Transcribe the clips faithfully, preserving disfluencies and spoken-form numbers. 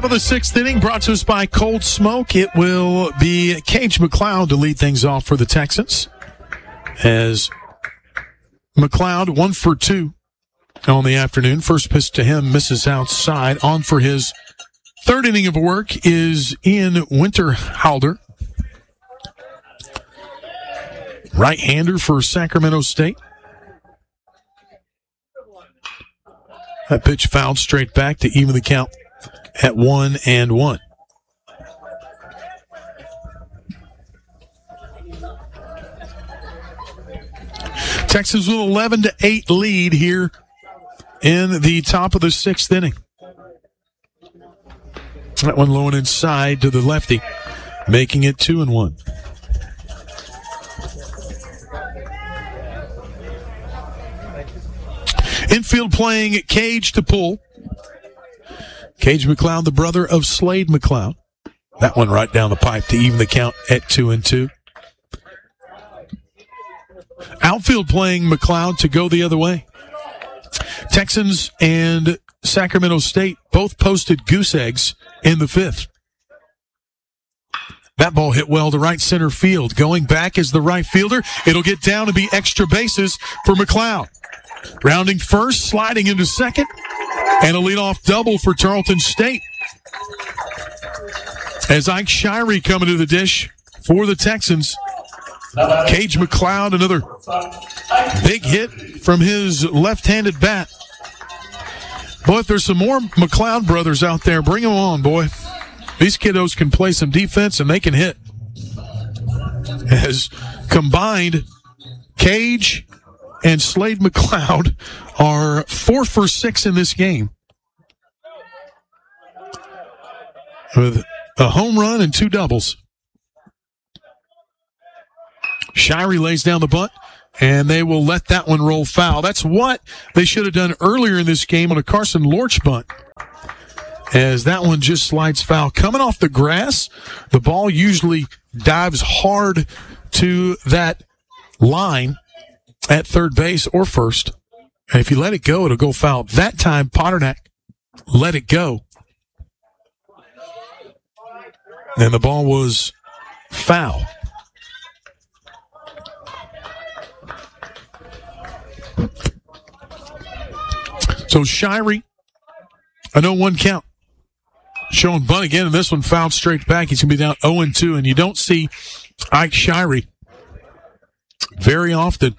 Top of the sixth inning, brought to us by Cold Smoke. It will be Cage McLeod to lead things off for the Texans, as McLeod one for two on the afternoon. First pitch to him misses outside. On for his third inning of work is Ian Winterhalter, right-hander for Sacramento State. That pitch fouled straight back to even the count at one and one. Texas with eleven to eight lead here in the top of the sixth inning. That one low and inside to the lefty, making it two and one. Infield playing Cage to pull. Cage McLeod, the brother of Slade McLeod. That one right down the pipe to even the count at two and two. Outfield playing McLeod to go the other way. Texans and Sacramento State both posted goose eggs in the fifth. That ball hit well to right center field. Going back is the right fielder. It'll get down to be extra bases for McLeod. Rounding first, sliding into second, and a leadoff double for Tarleton State. As Ike Shirey coming to the dish for the Texans. Cage McLeod, another big hit from his left-handed bat. Boy, if there's some more McLeod brothers out there, bring them on, boy. These kiddos can play some defense and they can hit. As combined, Cage and Slade McLeod are four for six in this game, with a home run and two doubles. Shirey lays down the bunt, and they will let that one roll foul. That's what they should have done earlier in this game on a Carson Lorch bunt, as that one just slides foul. Coming off the grass, the ball usually dives hard to that line at third base or first. And if you let it go, it'll go foul. That time, Potternack let it go. And the ball was foul. So Shirey, a oh one count. Showing bunt again, and this one fouled straight back. He's going to be down oh and two, and you don't see Ike Shirey very often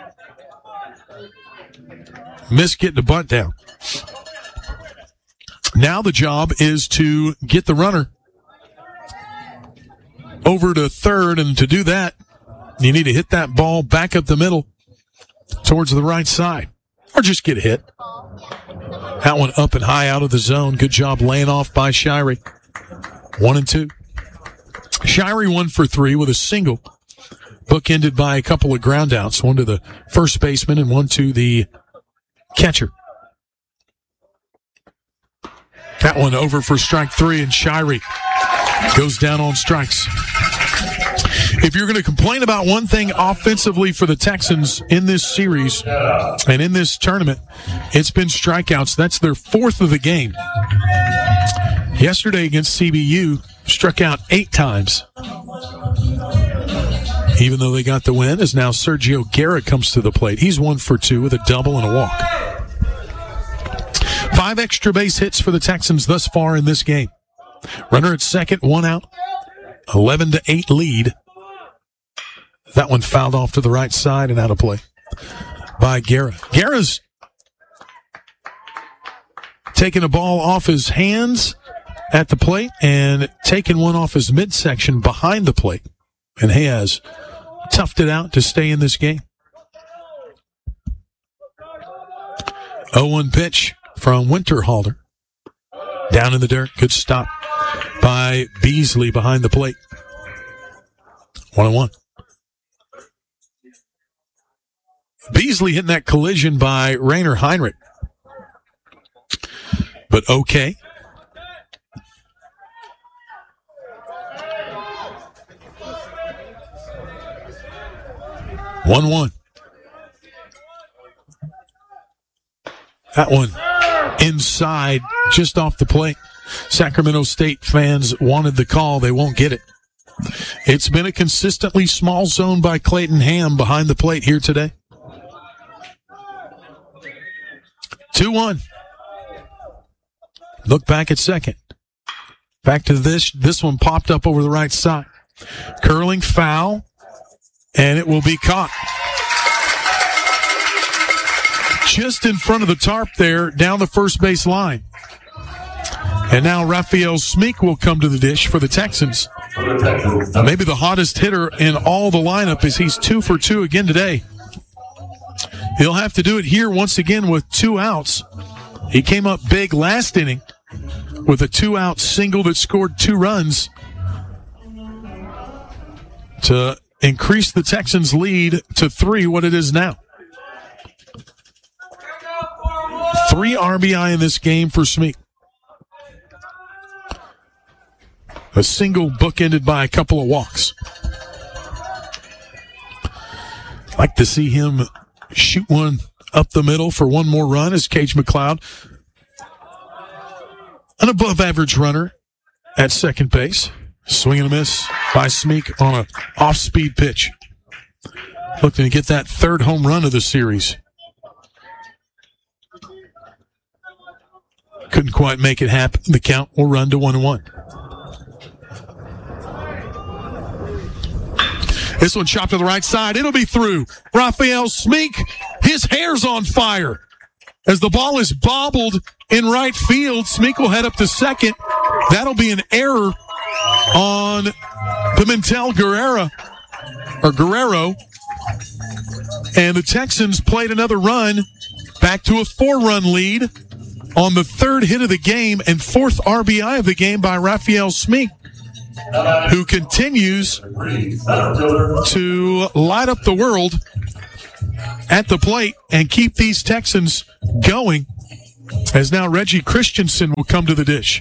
miss getting the bunt down. Now the job is to get the runner over to third, and to do that, you need to hit that ball back up the middle towards the right side, or just get hit. That one up and high out of the zone. Good job laying off by Shirey. One and two. Shirey one for three with a single, bookended by a couple of ground outs, one to the first baseman and one to the catcher. That one over for strike three, and Shirey goes down on strikes. If you're going to complain about one thing offensively for the Texans in this series and in this tournament, it's been strikeouts. That's their fourth of the game. Yesterday against C B U, struck out eight times. Even though they got the win, as now Sergio Guerra comes to the plate. He's one for two with a double and a walk. Five extra base hits for the Texans thus far in this game. Runner at second, one out. eleven to eight lead. That one fouled off to the right side and out of play by Guerra. Guerra's taking a ball off his hands at the plate and taking one off his midsection behind the plate. And he has toughed it out to stay in this game. oh one pitch from Winterhalter. Down in the dirt. Good stop by Beasley behind the plate. One and one. Beasley hitting that collision by Rainer Heinrich. But okay. one one. That one inside, just off the plate. Sacramento State fans wanted the call. They won't get it. It's been a consistently small zone by Clayton Ham behind the plate here today. two one. Look back at second. Back to this. This one popped up over the right side. Curling foul, and it will be caught. Just in front of the tarp there, down the first base line. And now Raphael Smeek will come to the dish for the Texans. Maybe the hottest hitter in all the lineup as he's two for two again today. He'll have to do it here once again with two outs. He came up big last inning with a two-out single that scored two runs to increase the Texans' lead to three, what it is now. Three R B I in this game for Smeek. A single bookended by a couple of walks. Like to see him shoot one up the middle for one more run as Cage McLeod, an above-average runner at second base. Swing and a miss by Smeek on an off-speed pitch. Looking to get that third home run of the series. Couldn't quite make it happen. The count will run to one and one. This one chopped to the right side. It'll be through. Raphael Smeek, his hair's on fire. As the ball is bobbled in right field, Smeek will head up to second. That'll be an error on Pimentel Guerrero, or Guerrero. And the Texans played another run back to a four-run lead on the third hit of the game and fourth R B I of the game by Raphael Smeek, who continues to light up the world at the plate and keep these Texans going, as now Reggie Christensen will come to the dish.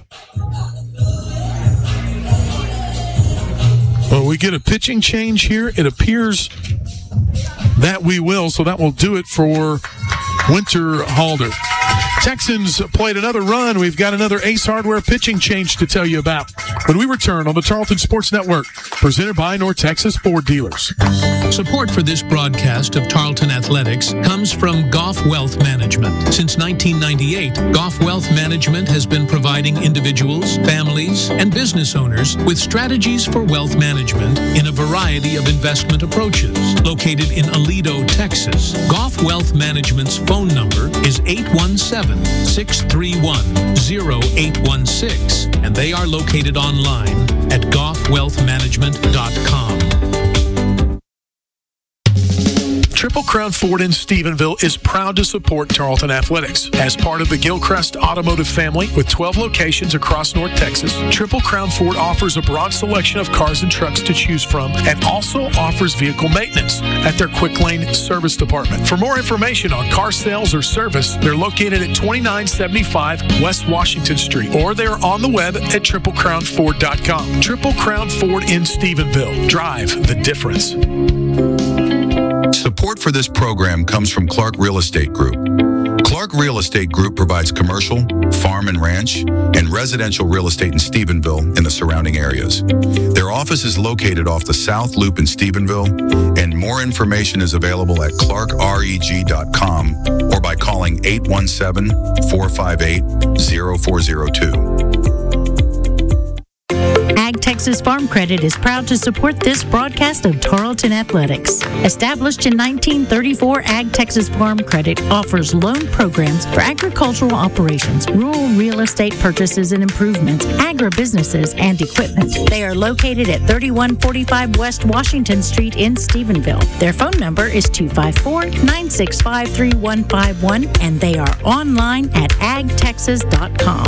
Well, we get a pitching change here. It appears that we will, so that will do it for Winter Halder. Texans played another run. We've got another Ace Hardware pitching change to tell you about when we return on the Tarleton Sports Network, presented by North Texas Ford Dealers. Support for this broadcast of Tarleton Athletics comes from Goff Wealth Management. Since nineteen ninety-eight, Goff Wealth Management has been providing individuals, families, and business owners with strategies for wealth management in a variety of investment approaches. Located in Aledo, Texas, Goff Wealth Management's phone number is eight one seven, six three one, zero eight one six, and they are located online at goff wealth management dot com. Triple Crown Ford in Stephenville is proud to support Tarleton Athletics. As part of the Gilchrist Automotive family with twelve locations across North Texas, Triple Crown Ford offers a broad selection of cars and trucks to choose from and also offers vehicle maintenance at their Quick Lane Service Department. For more information on car sales or service, they're located at twenty-nine seventy-five West Washington Street, or they're on the web at triple crown ford dot com. Triple Crown Ford in Stephenville. Drive the difference. Support for this program comes from Clark Real Estate Group. Clark Real Estate Group provides commercial, farm and ranch, and residential real estate in Stephenville and the surrounding areas. Their office is located off the South Loop in Stephenville, and more information is available at clark reg dot com or by calling eight one seven, four five eight, zero four zero two. Ag Texas Farm Credit is proud to support this broadcast of Tarleton Athletics. Established in nineteen thirty-four, Ag Texas Farm Credit offers loan programs for agricultural operations, rural real estate purchases and improvements, agribusinesses, and equipment. They are located at thirty-one forty-five West Washington Street in Stephenville. Their phone number is two five four, nine six five, three one five one, and they are online at ag texas dot com.